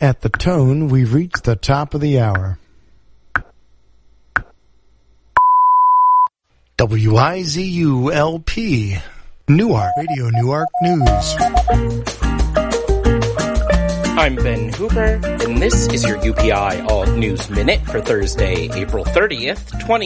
At the tone, we've reached the top of the hour. WIZU-LP, Newark, Radio Newark News. I'm Ben Hooper, and this is your UPI Alt News Minute for Thursday, April 30th,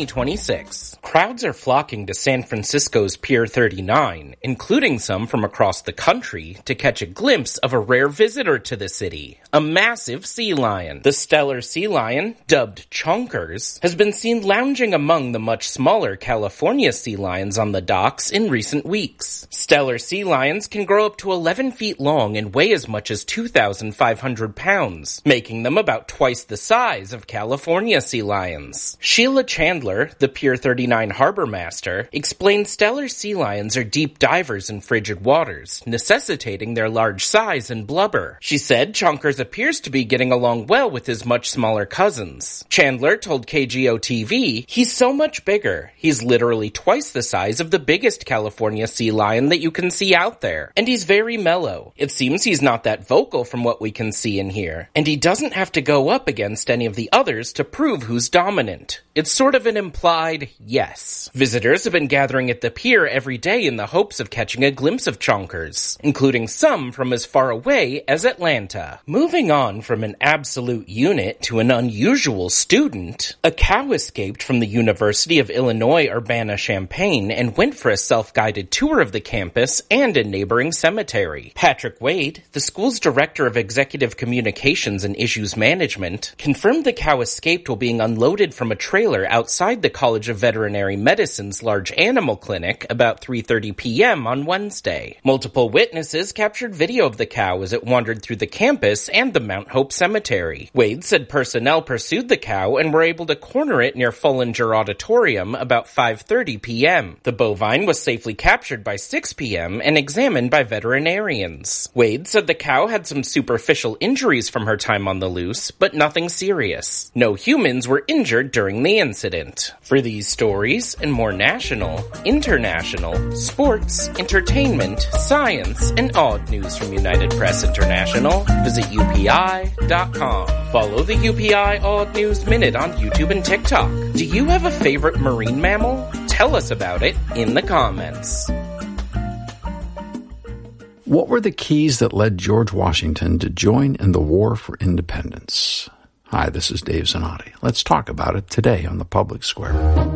2026. Crowds are flocking to San Francisco's Pier 39, including some from across the country, to catch a glimpse of a rare visitor to the city, a massive sea lion. The Steller sea lion, dubbed Chonkers, has been seen lounging among the much smaller California sea lions on the docks in recent weeks. Steller sea lions can grow up to 11 feet long and weigh as much as 2,500 pounds, making them about twice the size of California sea lions. Sheila Chandler, the Pier 39 harbor master, explained Steller sea lions are deep divers in frigid waters, necessitating their large size and blubber. She said Chonkers appears to be getting along well with his much smaller cousins. Chandler told KGO-TV, "He's so much bigger. He's literally twice the size of the biggest California sea lion that you can see out there. And he's very mellow. It seems he's not that vocal from what we can see and hear. And he doesn't have to go up against any of the others to prove who's dominant. It's sort of an implied yes." Visitors have been gathering at the pier every day in the hopes of catching a glimpse of Chonkers, including some from as far away as Atlanta. Moving on from an absolute unit to an unusual student, a cow escaped from the University of Illinois Urbana-Champaign and went for a self-guided tour of the campus and a neighboring cemetery. Patrick Wade, the school's director of executive communications and issues management, confirmed the cow escaped while being unloaded from a trailer outside the College of Veterinary Medicine's large animal clinic about 3:30 p.m. on Wednesday. Multiple witnesses captured video of the cow as it wandered through the campus and the Mount Hope Cemetery. Wade said personnel pursued the cow and were able to corner it near Fullinger Auditorium about 5:30 p.m. The bovine was safely captured by 6 p.m. and examined by veterinarians. Wade said the cow had some superficial injuries from her time on the loose, but nothing serious. No humans were injured during the incident. For these stories and more national, international, sports, entertainment, science, and odd news from United Press International, visit UPI.com. Follow the UPI Odd News Minute on YouTube and TikTok. Do you have a favorite marine mammal? Tell us about it in the comments. What were the keys that led George Washington to join in the War for Independence? Hi, this is Dave Zanotti. Let's talk about it today on the Public Square.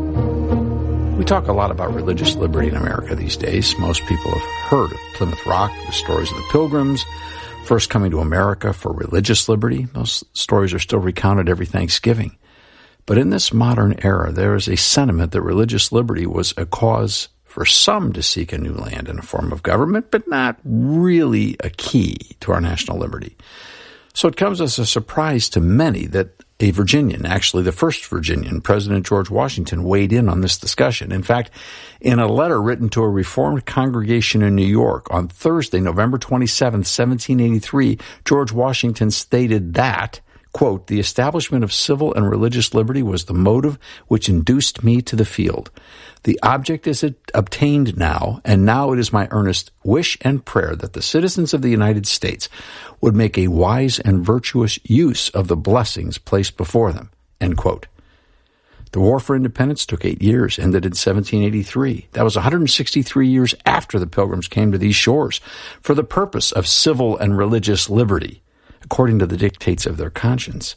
We talk a lot about religious liberty in America these days. Most people have heard of Plymouth Rock, the stories of the Pilgrims, first coming to America for religious liberty. Those stories are still recounted every Thanksgiving. But in this modern era, there is a sentiment that religious liberty was a cause for some to seek a new land and a form of government, but not really a key to our national liberty. So it comes as a surprise to many that a Virginian, actually the first Virginian, President George Washington, weighed in on this discussion. In fact, in a letter written to a Reformed congregation in New York on Thursday, November 27, 1783, George Washington stated that, quote, "The establishment of civil and religious liberty was the motive which induced me to the field. The object is obtained now, and now it is my earnest wish and prayer that the citizens of the United States would make a wise and virtuous use of the blessings placed before them," end quote. The War for Independence took 8 years, ended in 1783. That was 163 years after the Pilgrims came to these shores for the purpose of civil and religious liberty, according to the dictates of their conscience.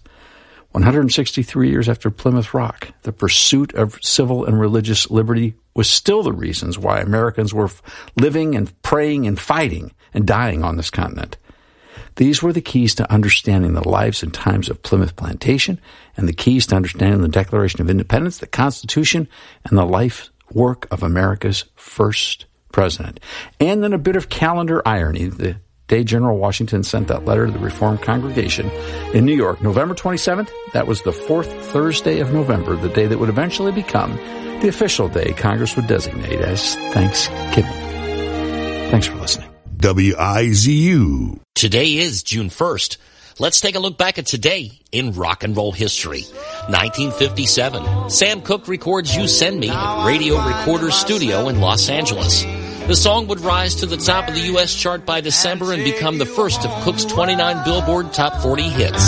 163 years after Plymouth Rock, the pursuit of civil and religious liberty was still the reasons why Americans were living and praying and fighting and dying on this continent. These were the keys to understanding the lives and times of Plymouth Plantation and the keys to understanding the Declaration of Independence, the Constitution, and the life work of America's first president. And then a bit of calendar irony, the day General Washington sent that letter to the Reformed congregation in New York, November 27th, that was the fourth Thursday of November, the day that would eventually become the official day Congress would designate as Thanksgiving. Thanks for listening. WIZU. Today is June 1st. Let's take a look back at today in rock and roll history. 1957, Sam Cooke records You Send Me at Radio Recorder Studio in Los Angeles. The song would rise to the top of the U.S. chart by December and become the first of Cook's 29 Billboard Top 40 hits.